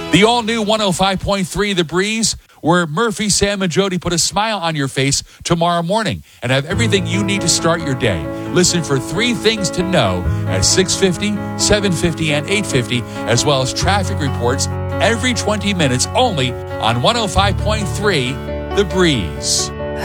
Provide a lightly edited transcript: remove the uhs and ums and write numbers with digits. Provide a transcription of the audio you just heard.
The all-new 105.3 The Breeze, where Murphy, Sam, and Jody put a smile on your face tomorrow morning and have everything you need to start your day. Listen for 3 things to know at 6:50, 7:50, and 8:50, as well as traffic reports every 20 minutes only on 105.3 The Breeze.